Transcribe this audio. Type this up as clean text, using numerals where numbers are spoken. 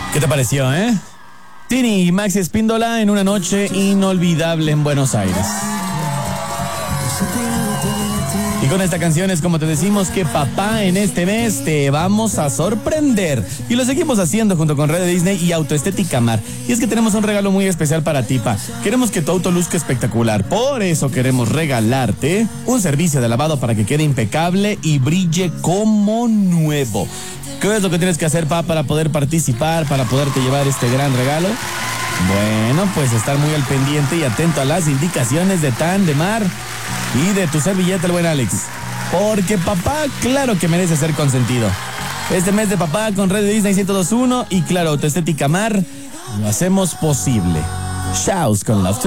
¿Qué te pareció, Tini y Maxi Espíndola en una noche inolvidable en Buenos Aires. Y con esta canción es como te decimos que papá, en este mes te vamos a sorprender. Y lo seguimos haciendo junto con Radio Disney y Autoestética Mar. Y es que tenemos un regalo muy especial para ti, pa. Queremos que tu auto luzca espectacular. Por eso queremos regalarte un servicio de lavado para que quede impecable y brille como nuevo. ¿Qué es lo que tienes que hacer, pa, para poder participar, para poderte llevar este gran regalo? Bueno, pues estar muy al pendiente y atento a las indicaciones de Tan de Mar y de tu servilleta, el buen Alex. Porque papá, claro que merece ser consentido. Este mes de papá con Radio Disney 102.1 y claro, Autoestética Mar, lo hacemos posible. Shows con Love to